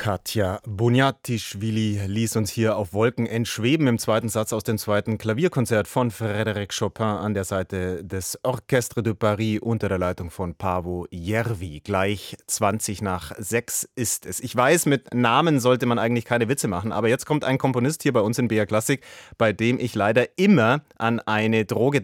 Katja Boniatischvili ließ uns hier auf Wolken entschweben im zweiten Satz aus dem zweiten Klavierkonzert von Frédéric Chopin an der Seite des Orchestre de Paris unter der Leitung von Paavo Järvi. Gleich 6:20 ist es. Ich weiß, mit Namen sollte man eigentlich keine Witze machen, aber jetzt kommt ein Komponist hier bei uns in BR Klassik, bei dem ich leider immer an eine Droge